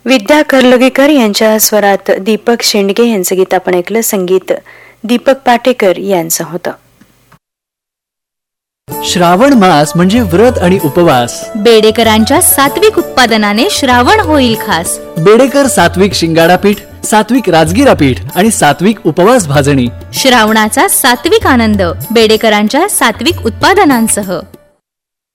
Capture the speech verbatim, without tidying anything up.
विद्या कर्लगेकर यांच्या स्वरात दीपक शेंडगे यांचं गीत आपण ऐकलं. संगीत दीपक पाटेकर यांचं होतं. श्रावण मास म्हणजे व्रत आणि उपवास. बेडेकरांच्या सात्विक उत्पादनाने श्रावण होईल खास. बेडेकर सात्विक शिंगाडा पीठ, सात्विक राजगिरा पीठ आणि सात्विक उपवास भाजणी. श्रावणाचा सात्विक आनंद बेडेकरांच्या सात्विक उत्पादनांसह.